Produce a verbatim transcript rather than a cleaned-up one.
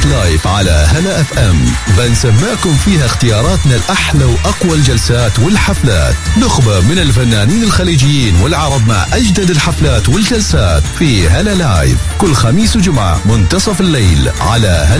لايف على هلا اف ام، بنسمعكم فيها اختياراتنا الأحلى وأقوى الجلسات والحفلات، نخبة من الفنانين الخليجيين والعرب مع أجدد الحفلات والجلسات في هلا لايف كل خميس وجمعة منتصف الليل على هلا